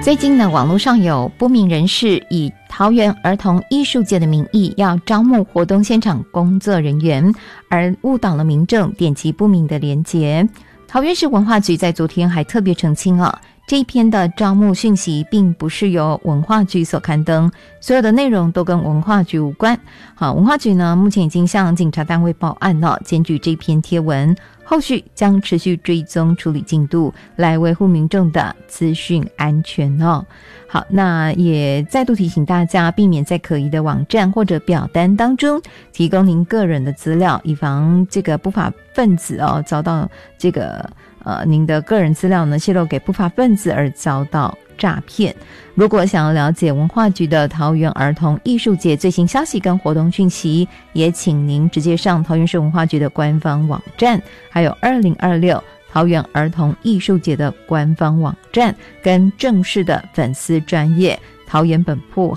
最近呢，网络上有不明人士以桃园儿童艺术节的名义要招募活动现场工作人员，而误导了民众点击不明的连结。桃园市文化局在昨天还特别澄清这一篇的招募讯息并不是由文化局所刊登，所有的内容都跟文化局无关。文化局呢目前已经向警察单位报案检举这篇贴文，后续将持续追踪处理进度，来维护民众的资讯安全好，那也再度提醒大家，避免在可疑的网站或者表单当中提供您个人的资料，以防这个不法分子遭到这个您的个人资料呢泄露给不法分子而遭到诈骗。如果想要了解文化局的桃园儿童艺术节最新消息跟活动讯息，也请您直接上桃园市文化局的官方网站，还有2026桃园儿童艺术节的官方网站跟正式的粉丝专页桃园本铺